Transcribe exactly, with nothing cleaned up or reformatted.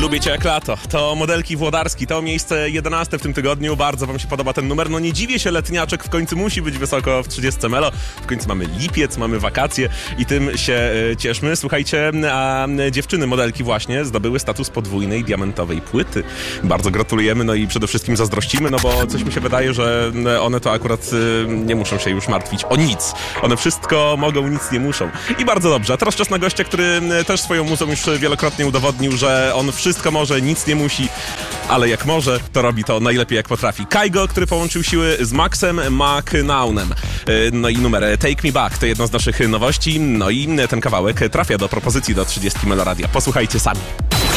Lubię cię jak lato. To Modelki Włodarski, to miejsce jedenaste w tym tygodniu. Bardzo wam się podoba ten numer. No nie dziwię się, letniaczek w końcu musi być wysoko w trzydziestce Melo. W końcu mamy lipiec, mamy wakacje i tym się e, cieszmy. Słuchajcie, a dziewczyny Modelki właśnie zdobyły status podwójnej diamentowej płyty. Bardzo gratulujemy, no i przede wszystkim zazdrościmy, no bo coś mi się wydaje, że one to akurat e, nie muszą się już martwić o nic. One wszystko mogą, nic nie muszą. I bardzo dobrze. A teraz czas na gościa, który też swoją muzą już wielokrotnie udowodnił, że on wszystko może, nic nie musi, ale jak może, to robi to najlepiej jak potrafi. Kygo, który połączył siły z Maxem McNaunem. No i numer Take Me Back to jedno z naszych nowości. No i ten kawałek trafia do propozycji do trzydziestki Melo Radia. Posłuchajcie sami.